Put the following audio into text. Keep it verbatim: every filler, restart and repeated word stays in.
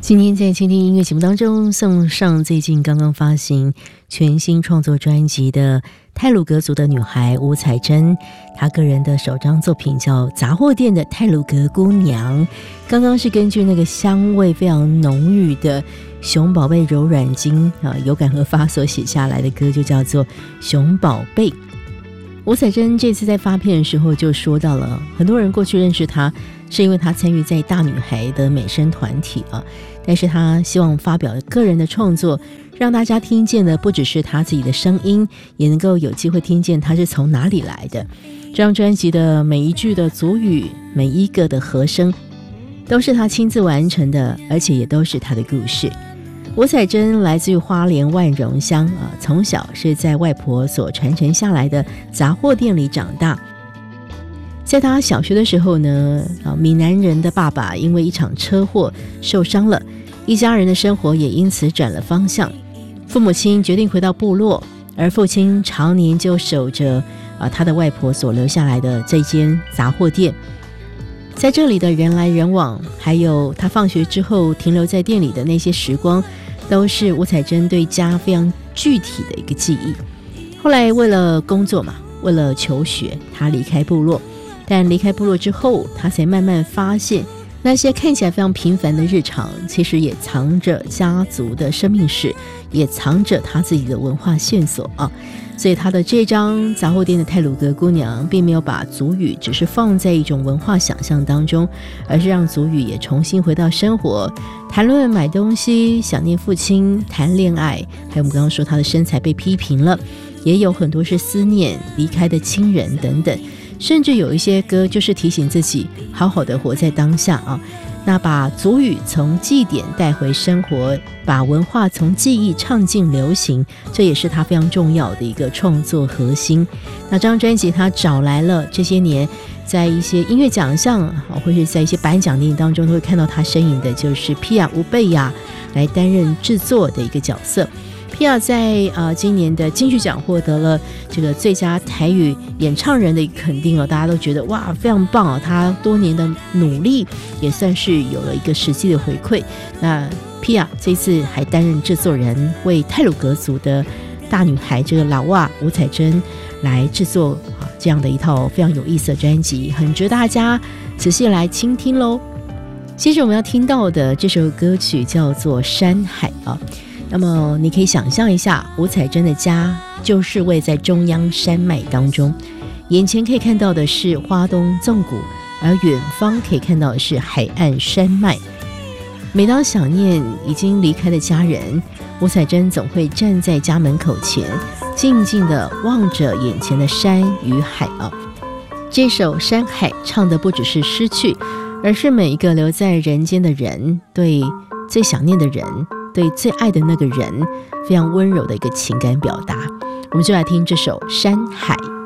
今天在倾听音乐节目当中送上最近刚刚发行全新创作专辑的太鲁阁族的女孩吴彩珍，她个人的首张作品叫《杂货店的太鲁阁姑娘》。刚刚是根据那个香味非常浓郁的熊宝贝柔软精啊有感而发所写下来的歌，就叫做《熊宝贝》。吴彩珍这次在发片的时候就说到了，很多人过去认识她是因为她参与在大女孩的美声团体啊，但是她希望发表个人的创作，让大家听见的不只是她自己的声音，也能够有机会听见她是从哪里来的。这张专辑的每一句的族语，每一个的和声，都是她亲自完成的，而且也都是她的故事。吴彩珍来自于花莲万荣乡啊，从小是在外婆所传承下来的杂货店里长大。在他小学的时候呢，啊，闽南人的爸爸因为一场车祸受伤了，一家人的生活也因此转了方向。父母亲决定回到部落，而父亲常年就守着啊他的外婆所留下来的这间杂货店。在这里的人来人往，还有他放学之后停留在店里的那些时光，都是吴彩珍对家非常具体的一个记忆。后来为了工作嘛，为了求学，他离开部落。但离开部落之后，他才慢慢发现，那些看起来非常平凡的日常，其实也藏着家族的生命史，也藏着他自己的文化线索啊。所以他的这张杂货店的太鲁阁姑娘，并没有把族语只是放在一种文化想象当中，而是让族语也重新回到生活，谈论买东西，想念父亲，谈恋爱，还有我们刚刚说他的身材被批评了，也有很多是思念离开的亲人等等，甚至有一些歌就是提醒自己好好的活在当下啊。那把族语从祭典带回生活，把文化从记忆唱进流行，这也是他非常重要的一个创作核心。那这张专辑他找来了这些年在一些音乐奖项或者在一些颁奖典礼当中都会看到他身影的，就是皮亚吴贝亚来担任制作的一个角色。皮亚在、呃、今年的金曲奖获得了这个最佳台语演唱人的一个肯定哦，大家都觉得哇非常棒哦，他多年的努力也算是有了一个实际的回馈。那皮亚这次还担任制作人，为太鲁阁族的大女孩这个老哇吴彩珍来制作、啊、这样的一套非常有意思的专辑，很值得大家仔细来倾听咯。接着我们要听到的这首歌曲叫做《山海》啊。那么你可以想象一下，吴彩珍的家就是位在中央山脉当中，眼前可以看到的是花东纵谷，而远方可以看到的是海岸山脉。每当想念已经离开的家人，吴彩珍总会站在家门口前，静静地望着眼前的山与海啊。这首《山海》唱的不只是失去，而是每一个留在人间的人对最想念的人，对最爱的那个人非常温柔的一个情感表达。我们就来听这首《山海》。